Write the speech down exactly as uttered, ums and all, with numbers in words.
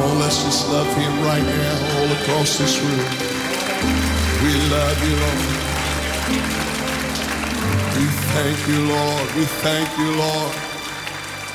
on, let's just love him right now all across this room. We love you, Lord. We thank you, Lord. We thank you, Lord.